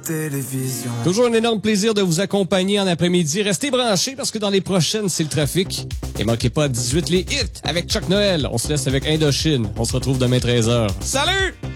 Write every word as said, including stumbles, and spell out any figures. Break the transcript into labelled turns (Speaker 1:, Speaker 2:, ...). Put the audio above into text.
Speaker 1: Télévision.
Speaker 2: Toujours un énorme plaisir de vous accompagner en après-midi. Restez branchés parce que dans les prochaines, c'est le trafic. Et manquez pas à dix-huit les hits avec Chuck Noël. On se laisse avec Indochine. On se retrouve demain treize heures. Salut!